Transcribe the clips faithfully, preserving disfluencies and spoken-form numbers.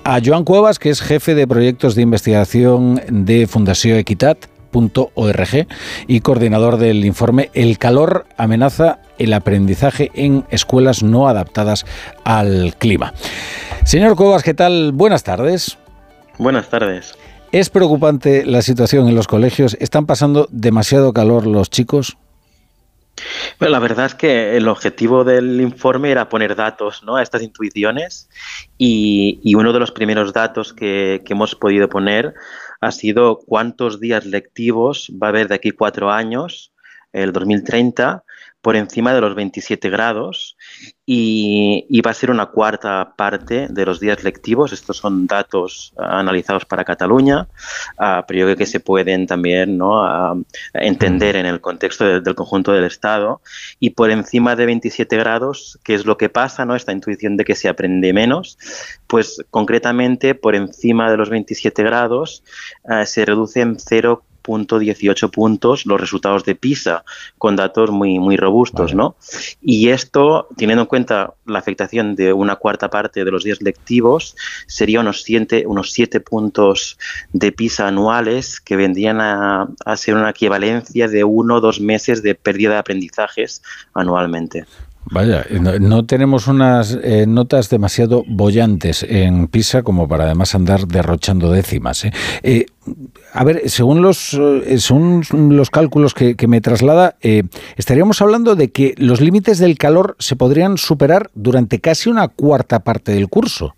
a Joan Cuevas, que es jefe de proyectos de investigación de Fundació Equitat punto org y coordinador del informe El calor amenaza el aprendizaje en escuelas no adaptadas al clima. Señor Cuevas, ¿qué tal? Buenas tardes. Buenas tardes. ¿Es preocupante la situación en los colegios? ¿Están pasando demasiado calor los chicos? Bueno, la verdad es que el objetivo del informe era poner datos, ¿no?, a estas intuiciones y, y uno de los primeros datos que, que hemos podido poner ha sido cuántos días lectivos va a haber de aquí cuatro años, el dos mil treinta, por encima de los veintisiete grados y, y va a ser una cuarta parte de los días lectivos. Estos son datos uh, analizados para Cataluña, uh, pero yo creo que se pueden también, ¿no?, uh, entender en el contexto de, del conjunto del Estado. Y por encima de veintisiete grados, ¿qué es lo que pasa, ¿no?, esta intuición de que se aprende menos? Pues concretamente por encima de los veintisiete grados uh, se reducen cero punto dieciocho puntos los resultados de PISA, con datos muy, muy robustos, vale. ¿no? Y esto, teniendo en cuenta la afectación de una cuarta parte de los días lectivos, sería unos siete, unos siete puntos de PISA anuales que vendrían a, a ser una equivalencia de uno o dos meses de pérdida de aprendizajes anualmente. Vaya, no, no tenemos unas eh, notas demasiado bollantes en PISA como para además andar derrochando décimas. ¿eh? Eh, a ver, según los, eh, según los cálculos que, que me traslada, eh, estaríamos hablando de que los límites del calor se podrían superar durante casi una cuarta parte del curso.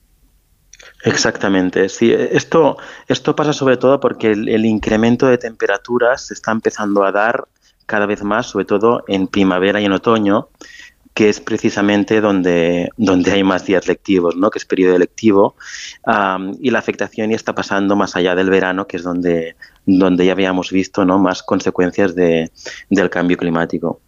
Exactamente, sí. Esto, esto pasa sobre todo porque el, el incremento de temperaturas se está empezando a dar cada vez más, sobre todo en primavera y en otoño, que es precisamente donde, donde hay más días lectivos, ¿no?, que es periodo lectivo, um, y la afectación ya está pasando más allá del verano, que es donde, donde ya habíamos visto, ¿no?, más consecuencias de, del cambio climático.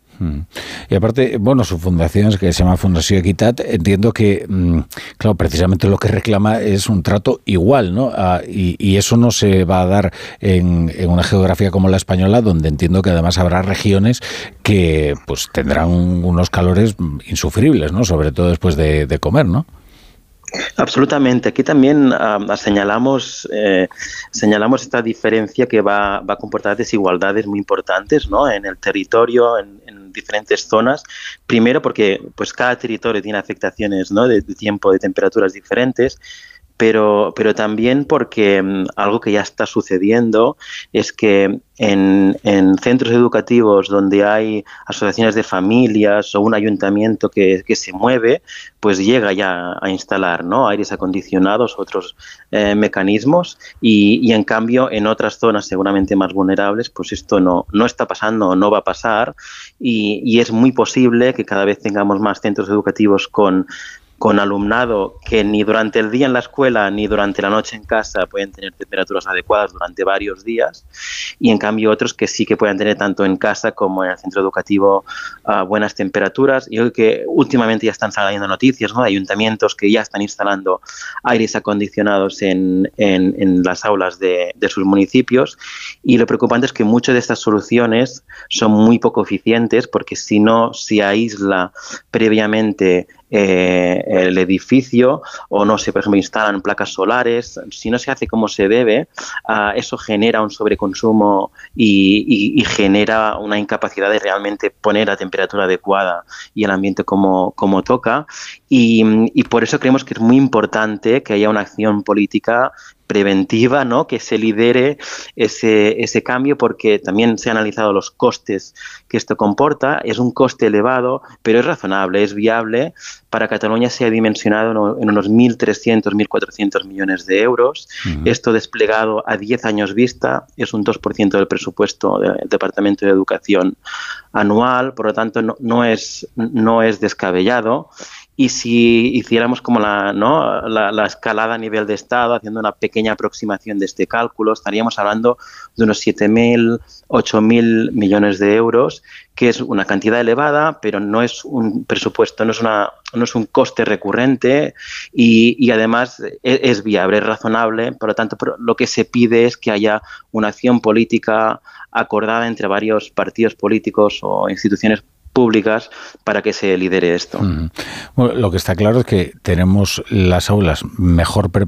Y aparte, bueno, su fundación, que se llama Fundació Equitat, entiendo que, claro, precisamente lo que reclama es un trato igual, ¿no? Ah, y, y eso no se va a dar en, en una geografía como la española, donde entiendo que además habrá regiones que pues tendrán unos calores insufribles, ¿no? Sobre todo después de, de comer, ¿no? Absolutamente. Aquí también uh, señalamos eh, señalamos esta diferencia que va, va a comportar desigualdades muy importantes, ¿no?, en el territorio, en, en diferentes zonas. Primero porque pues cada territorio tiene afectaciones, ¿no?, de, de tiempo, de temperaturas diferentes. Pero, pero también porque um, algo que ya está sucediendo es que en, en centros educativos donde hay asociaciones de familias o un ayuntamiento que, que se mueve, pues llega ya a instalar, ¿no?, aires acondicionados, otros eh, mecanismos y, y en cambio en otras zonas seguramente más vulnerables pues esto no, no está pasando, no va a pasar y, y es muy posible que cada vez tengamos más centros educativos con con alumnado que ni durante el día en la escuela ni durante la noche en casa pueden tener temperaturas adecuadas durante varios días y en cambio otros que sí que pueden tener tanto en casa como en el centro educativo uh, buenas temperaturas. Yo creo que últimamente ya están saliendo noticias, ¿no?, de ayuntamientos que ya están instalando aires acondicionados en, en, en las aulas de, de sus municipios y lo preocupante es que muchas de estas soluciones son muy poco eficientes porque si no se aísla previamente Eh, el edificio o no se, por ejemplo, instalan placas solares, si no se hace como se debe, uh, eso genera un sobreconsumo y, y, y genera una incapacidad de realmente poner la temperatura adecuada y el ambiente como, como toca y, y por eso creemos que es muy importante que haya una acción política preventiva, ¿no?, que se lidere ese, ese cambio porque también se han analizado los costes que esto comporta. Es un coste elevado, pero es razonable, es viable. Para Cataluña se ha dimensionado en unos mil trescientos, mil cuatrocientos millones de euros. Uh-huh. Esto desplegado a diez años vista es un dos por ciento del presupuesto del Departamento de Educación anual, por lo tanto no, no, es, no es descabellado. Y si hiciéramos como la, ¿no?, la, la escalada a nivel de Estado, haciendo una pequeña aproximación de este cálculo, estaríamos hablando de unos siete mil, ocho mil millones de euros, que es una cantidad elevada, pero no es un presupuesto, no es, una, no es un coste recurrente y, y además es, es viable, es razonable. Por lo tanto, lo que se pide es que haya una acción política acordada entre varios partidos políticos o instituciones públicas para que se lidere esto. Uh-huh. Bueno, lo que está claro es que tenemos las aulas mejor preparadas